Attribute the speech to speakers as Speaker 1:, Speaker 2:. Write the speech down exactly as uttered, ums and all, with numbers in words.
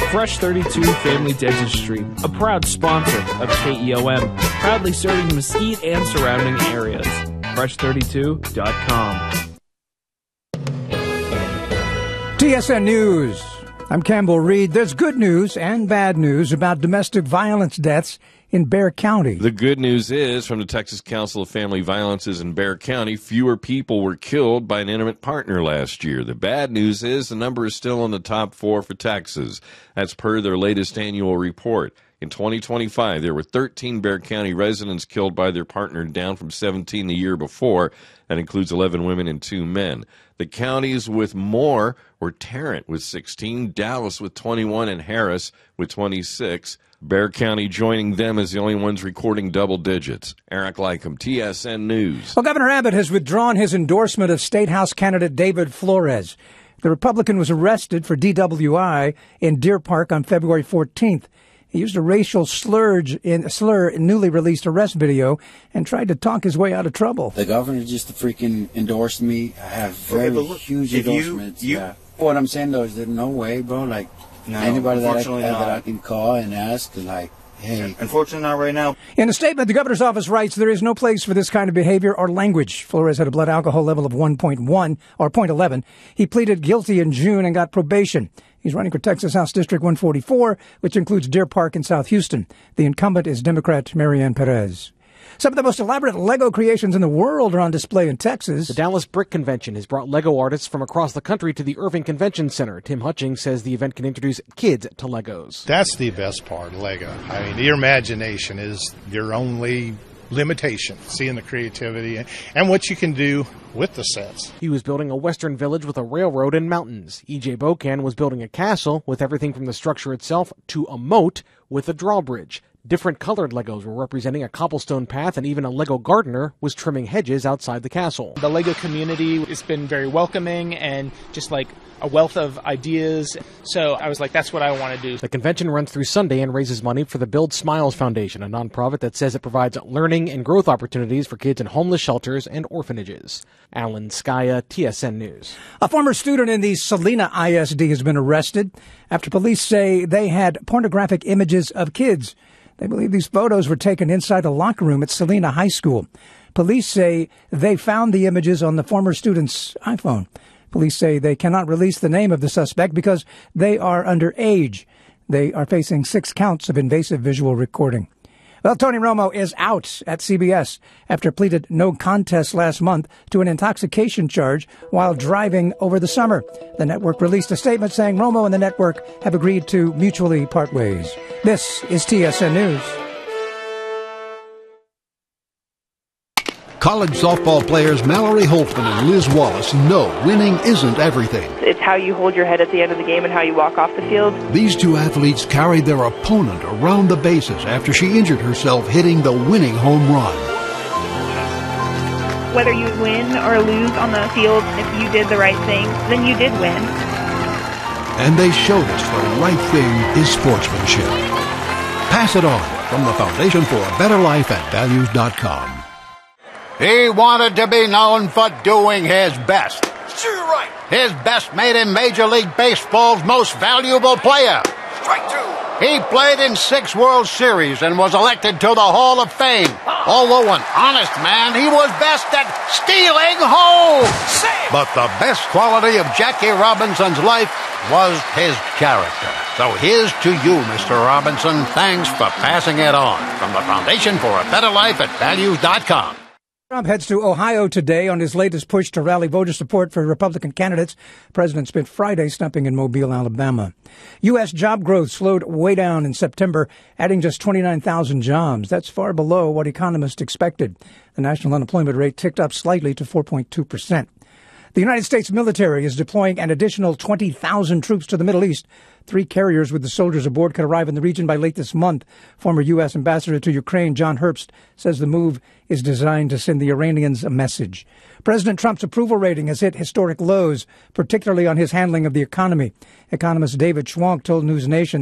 Speaker 1: Fresh thirty-two Family Dentistry, a proud sponsor of K E O M, proudly serving Mesquite and surrounding areas. fresh thirty-two dot com.
Speaker 2: T S N News. I'm Campbell Reed. There's good news and bad news about domestic violence deaths in Bexar County.
Speaker 3: The good news is, from the Texas Council of Family Violences in Bexar County, fewer people were killed by an intimate partner last year. The bad news is the number is still in the top four for Texas. That's per their latest annual report. In twenty twenty-five, there were thirteen Bexar County residents killed by their partner, down from seventeen the year before. That includes eleven women and two men. The counties with more were Tarrant with sixteen, Dallas with twenty-one, and Harris with twenty-six. Bexar County joining them as the only ones recording double digits. Eric Lycum, T S N News.
Speaker 2: Well, Governor Abbott has withdrawn his endorsement of State House candidate David Flores. The Republican was arrested for D W I in Deer Park on February fourteenth. He used a racial slur in, slur in newly released arrest video and tried to talk his way out of trouble.
Speaker 4: The governor just freaking endorsed me. I have very okay, look, huge endorsements. You, you, yeah. What I'm saying, though, is there's no way, bro. Like, no, anybody that I, that I can call and ask, like, hey.
Speaker 5: Unfortunately, not right now.
Speaker 2: In a statement, the governor's office writes, there is no place for this kind of behavior or language. Flores had a blood alcohol level of one point one or point one one. He pleaded guilty in June and got probation. He's running for Texas House District one forty-four, which includes Deer Park and South Houston. The incumbent is Democrat Marianne Perez. Some of the most elaborate Lego creations in the world are on display in Texas.
Speaker 6: The Dallas Brick Convention has brought Lego artists from across the country to the Irving Convention Center. Tim Hutchings says the event can introduce kids to Legos.
Speaker 7: That's the best part of Lego. I mean, your imagination is your only limitation, seeing the creativity and, and what you can do with the sets.
Speaker 6: He was building a western village with a railroad and mountains. E J Bocan was building a castle with everything from the structure itself to a moat with a drawbridge. Different colored Legos were representing a cobblestone path, and even a Lego gardener was trimming hedges outside the castle.
Speaker 8: The Lego community has been very welcoming and just like a wealth of ideas. So I was like, that's what I want to do.
Speaker 6: The convention runs through Sunday and raises money for the Build Smiles Foundation, a nonprofit that says it provides learning and growth opportunities for kids in homeless shelters and orphanages. Alan Skaya, T S N News.
Speaker 2: A former student in the Salina I S D has been arrested after police say they had pornographic images of kids. They believe these photos were taken inside a locker room at Salina High School. Police say they found the images on the former student's iPhone. Police say they cannot release the name of the suspect because they are underage. They are facing six counts of invasive visual recording. Well, Tony Romo is out at C B S after pleaded no contest last month to an intoxication charge while driving over the summer. The network released a statement saying Romo and the network have agreed to mutually part ways. This is T S N News.
Speaker 9: College softball players Mallory Holtzman and Liz Wallace know winning isn't everything.
Speaker 10: It's how you hold your head at the end of the game and how you walk off the field.
Speaker 9: These two athletes carried their opponent around the bases after she injured herself hitting the winning home run.
Speaker 10: Whether you win or lose on the field, if you did the right thing, then you did win.
Speaker 9: And they showed us the right thing is sportsmanship. Pass it on from the Foundation for a Better Life at values dot com.
Speaker 11: He wanted to be known for doing his best.
Speaker 12: Sure, right.
Speaker 11: His best made him Major League Baseball's most valuable player.
Speaker 12: Strike two.
Speaker 11: He played in six World Series and was elected to the Hall of Fame. Although an honest man, he was best at stealing home.
Speaker 12: Sam.
Speaker 11: But the best quality of Jackie Robinson's life was his character. So here's to you, Mister Robinson. Thanks for passing it on. From the Foundation for a Better Life at values dot com.
Speaker 2: Trump heads to Ohio today on his latest push to rally voter support for Republican candidates. The president spent Friday stumping in Mobile, Alabama. U S job growth slowed way down in September, adding just twenty-nine thousand jobs. That's far below what economists expected. The national unemployment rate ticked up slightly to four point two percent. The United States military is deploying an additional twenty thousand troops to the Middle East. Three carriers with the soldiers aboard could arrive in the region by late this month. Former U S ambassador to Ukraine, John Herbst, says the move is designed to send the Iranians a message. President Trump's approval rating has hit historic lows, particularly on his handling of the economy. Economist David Schwank told News Nation